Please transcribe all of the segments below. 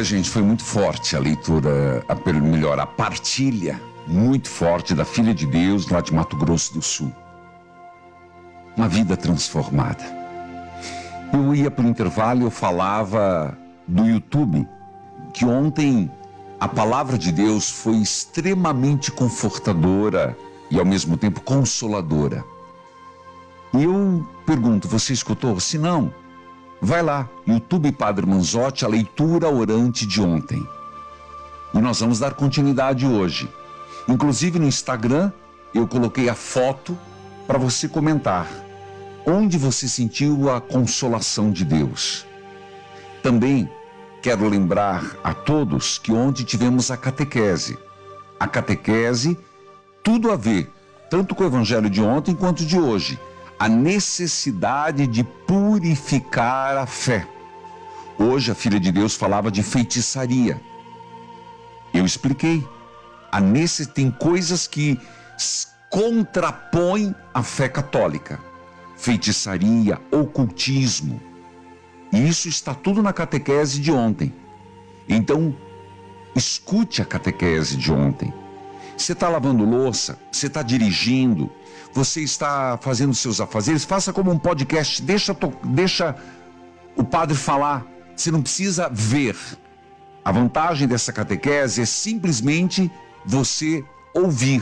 gente, foi muito forte a leitura, a partilha muito forte da Filha de Deus lá de Mato Grosso do Sul. Uma vida transformada. Eu ia para o intervalo e eu falava do YouTube, que ontem a palavra de Deus foi extremamente confortadora e ao mesmo tempo consoladora. E eu pergunto, você escutou? Se não, vai lá, YouTube Padre Manzotti, a leitura orante de ontem. E nós vamos dar continuidade hoje. Inclusive no Instagram, eu coloquei a foto para você comentar. Onde você sentiu a consolação de Deus? Também quero lembrar a todos que ontem tivemos a catequese. A catequese, tudo a ver, tanto com o evangelho de ontem quanto de hoje. A necessidade de purificar a fé. Hoje a Filha de Deus falava de feitiçaria. Eu expliquei. Tem coisas que contrapõem a fé católica. Feitiçaria, ocultismo. E isso está tudo na catequese de ontem. Então, escute a catequese de ontem. Você está lavando louça, você está dirigindo, você está fazendo seus afazeres, faça como um podcast, deixa o padre falar. Você não precisa ver. A vantagem dessa catequese é simplesmente você ouvir.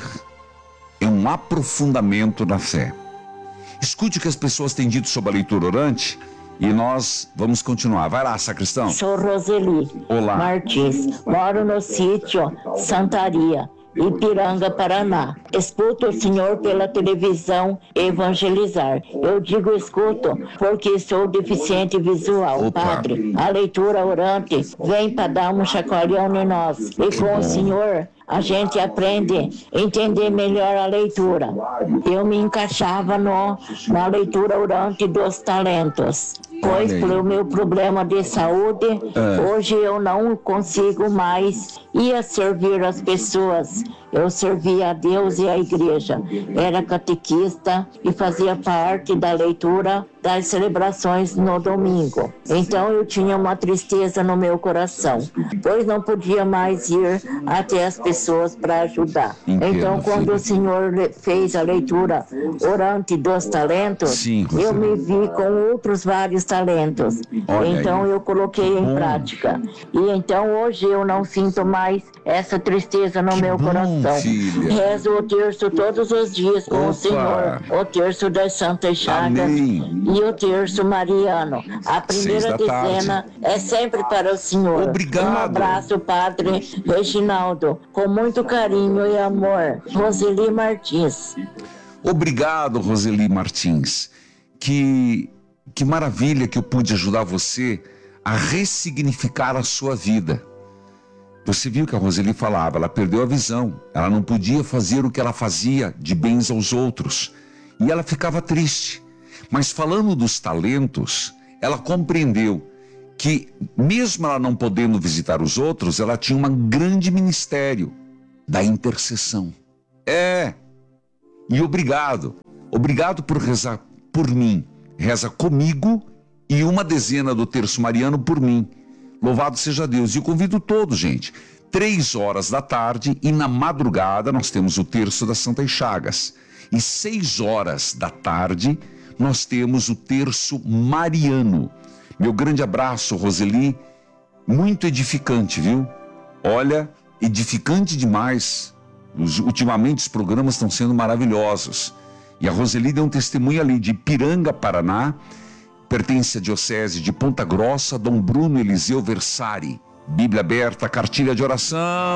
É um aprofundamento na fé. Escute o que as pessoas têm dito sobre a leitura orante e nós vamos continuar. Vai lá, sacristão. Sou Roseli. Olá. Martins. Moro no sítio Santaria, Ipiranga, Paraná. Escuto o senhor pela televisão evangelizar. Eu digo escuto porque sou deficiente visual. Opa. Padre, a leitura orante vem para dar um chacoalhão em nós. E com o senhor a gente aprende a entender melhor a leitura. Eu me encaixava na leitura orante dos talentos. Pois pelo meu problema de saúde, hoje eu não consigo mais ir a servir as pessoas. Eu servia a Deus e a igreja. Era catequista e fazia parte da leitura das celebrações no domingo. Então eu tinha uma tristeza no meu coração, pois não podia mais ir até as pessoas para ajudar. Entendo, então quando filho. o Senhor fez a leitura orante dos talentos, Sim, eu me vi com outros vários talentos. Olha então aí. eu coloquei em prática. E então hoje eu não sinto mais essa tristeza no meu coração. Filha. Rezo o terço todos os dias com Opa. o Senhor, o terço das Santas Chagas. Amém. E o terço mariano. A primeira 6 da tarde. dezena é sempre para o Senhor. Obrigado. Um abraço, Padre Reginaldo. Com muito carinho e amor. Roseli Martins. Obrigado, Roseli Martins. Que maravilha que eu pude ajudar você a ressignificar a sua vida. Você viu que a Roseli falava, ela perdeu a visão. Ela não podia fazer o que ela fazia de bens aos outros. E ela ficava triste. Mas falando dos talentos, ela compreendeu que, mesmo ela não podendo visitar os outros, ela tinha um grande ministério da intercessão. E obrigado. Obrigado por rezar por mim. Reza comigo e uma dezena do terço mariano por mim. Louvado seja Deus. E eu convido todos, gente. 3 horas da tarde e na madrugada nós temos o terço das Santas Chagas. E 6 horas da tarde nós temos o terço mariano. Meu grande abraço, Roseli. Muito edificante, viu? Olha, edificante demais. Ultimamente os programas estão sendo maravilhosos. E a Roseli deu um testemunho ali de Ipiranga, Paraná. Pertence à diocese de Ponta Grossa, Dom Bruno Eliseu Versari. Bíblia aberta, cartilha de oração.